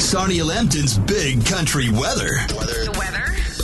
Sarnia Lambton's Big Country Weather. The weather?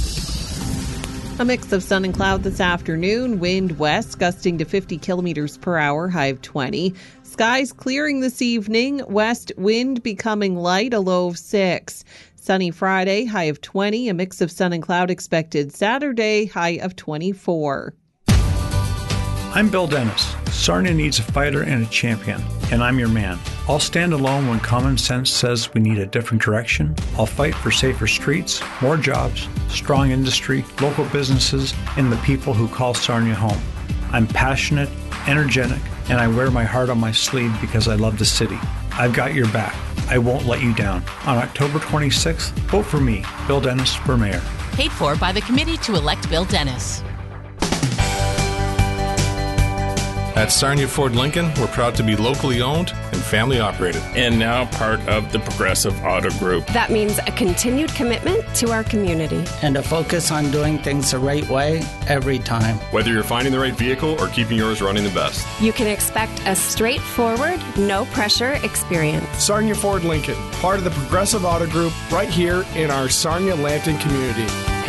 A mix of sun and cloud this afternoon. Wind west gusting to 50 kilometers per hour, high of 20. Skies clearing this evening. West wind becoming light, a low of 6. Sunny Friday, high of 20. A mix of sun and cloud expected Saturday, high of 24. I'm Bill Dennis. Sarnia needs a fighter and a champion, and I'm your man. I'll stand alone when common sense says we need a different direction. I'll fight for safer streets, more jobs, strong industry, local businesses, and the people who call Sarnia home. I'm passionate, energetic, and I wear my heart on my sleeve because I love the city. I've got your back. I won't let you down. On October 26th, vote for me, Bill Dennis, for mayor. Paid for by the committee to elect Bill Dennis. At Sarnia Ford Lincoln, we're proud to be locally owned and family operated. And now part of the Progressive Auto Group. That means a continued commitment to our community. And a focus on doing things the right way every time. Whether you're finding the right vehicle or keeping yours running the best. You can expect a straightforward, no-pressure experience. Sarnia Ford Lincoln, part of the Progressive Auto Group, right here in our Sarnia Lambton community.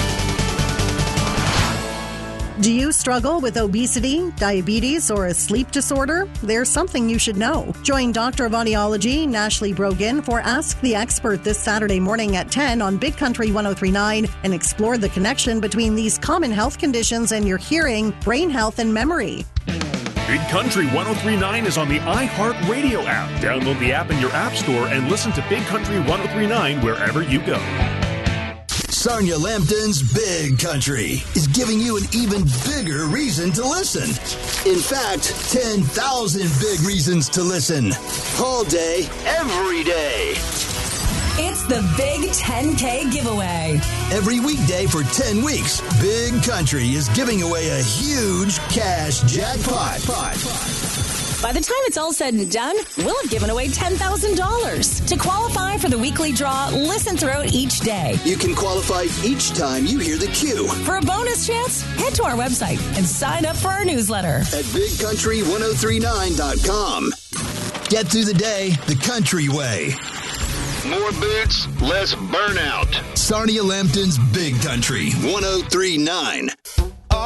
Do you struggle with obesity, diabetes, or a sleep disorder? There's something you should know. Join Doctor of Audiology, Nashley Brogan, for Ask the Expert this Saturday morning at 10 on Big Country 103.9 and explore the connection between these common health conditions and your hearing, brain health, and memory. Big Country 103.9 is on the iHeartRadio app. Download the app in your app store and listen to Big Country 103.9 wherever you go. Sarnia Lambton's Big Country is giving you an even bigger reason to listen. In fact, 10,000 big reasons to listen. All day, every day. It's the Big 10K giveaway. Every weekday for 10 weeks, Big Country is giving away a huge cash jackpot. By the time it's all said and done, we'll have given away $10,000. To qualify for the weekly draw, listen throughout each day. You can qualify each time you hear the cue. For a bonus chance, head to our website and sign up for our newsletter at bigcountry1039.com. Get through the day the country way. More boots, less burnout. Sarnia Lambton's Big Country 103.9.